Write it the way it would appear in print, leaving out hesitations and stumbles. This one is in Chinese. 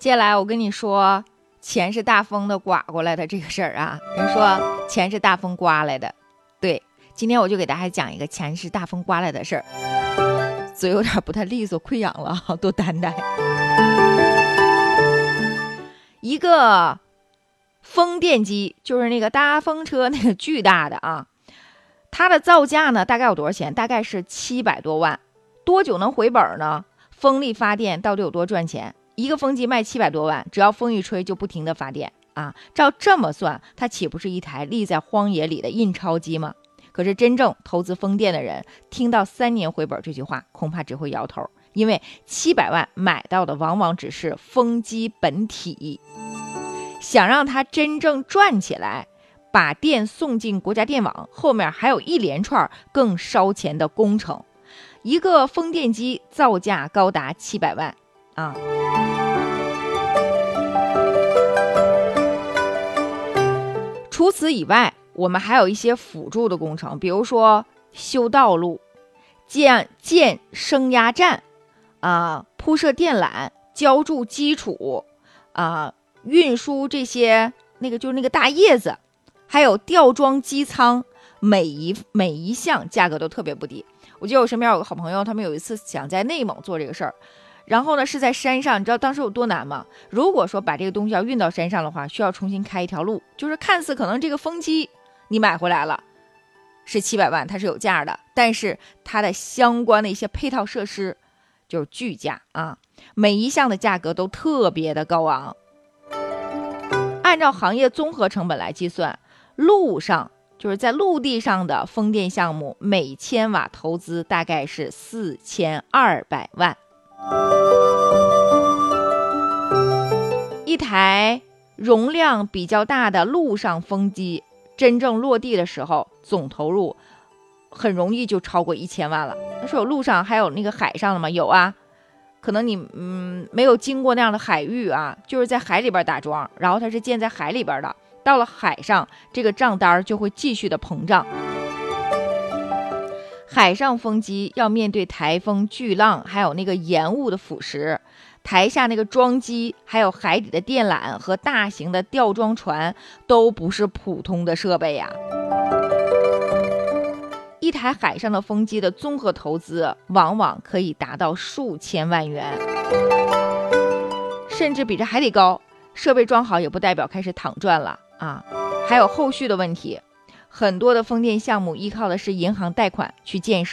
接下来我跟你说，钱是大风的刮过来的这个事儿啊。人说钱是大风刮来的，对，今天我就给大家讲一个钱是大风刮来的事儿。嘴有点不太利索，溃疡了，多担待。一个风电机，就是那个大风车那个巨大的啊，它的造价呢大概有多少钱？大概是700多万。多久能回本呢？风力发电到底有多赚钱？一个风机卖700多万，只要风一吹就不停的发电啊！照这么算，它岂不是一台立在荒野里的印钞机吗？可是真正投资风电的人，听到3年回本这句话，恐怕只会摇头，因为700万买到的往往只是风机本体。想让它真正赚起来，把电送进国家电网，后面还有一连串更烧钱的工程。一个风电机造价高达700万啊！除此以外，我们还有一些辅助的工程，比如说修道路、建升压站铺设电缆、浇筑基础运输这些就是那个大叶子，还有吊装机舱，每一项价格都特别不低。我记得我身边有个好朋友，他们有一次想在内蒙做这个事儿，然后呢是在山上，你知道当时有多难吗？如果说把这个东西要运到山上的话，需要重新开一条路，就是看似可能这个风机你买回来了是700万，它是有价的，但是它的相关的一些配套设施就是巨价啊，每一项的价格都特别的高昂。按照行业综合成本来计算，路上就是在陆地上的风电项目，每千瓦投资大概是4200万。一台容量比较大的陆上风机，真正落地的时候，总投入很容易就超过1000万了。那说有陆上还有那个海上的吗？有啊，可能你没有经过那样的海域啊，就是在海里边打桩，然后它是建在海里边的。到了海上，这个账单就会继续的膨胀。海上风机要面对台风、巨浪，还有那个盐雾的腐蚀，台下那个装机，还有海底的电缆和大型的吊装船，都不是普通的设备呀。一台海上的风机的综合投资，往往可以达到数千万元，甚至比这还得高。设备装好也不代表开始躺赚了啊，还有后续的问题。很多的风电项目依靠的是银行贷款去建设。